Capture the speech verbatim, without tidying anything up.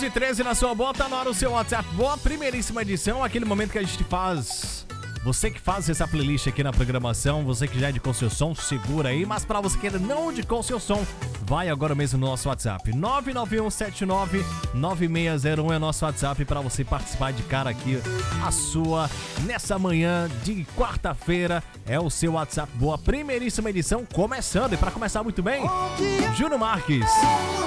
e treze na sua boa, tá na hora o seu WhatsApp. Boa, primeiríssima edição, aquele momento que a gente faz... Você que faz essa playlist aqui na programação, você que já é de com seu som, segura aí. Mas pra você que ainda não de com seu som, vai agora mesmo no nosso WhatsApp. nove nove um sete nove nove seis zero um é nosso WhatsApp pra você participar de cara aqui. A sua, nessa manhã de quarta-feira, é o seu WhatsApp. Boa, primeiríssima edição começando. E pra começar muito bem, Júnior Marques.